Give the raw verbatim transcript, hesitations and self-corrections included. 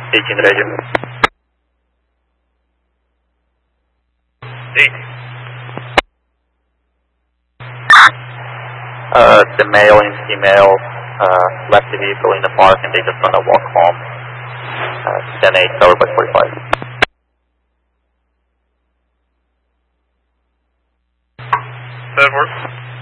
eighteen radio. eight. Uh, the male and female uh, left the vehicle in the park and they just want to walk home. Uh, ten eight, covered by forty-five. That works.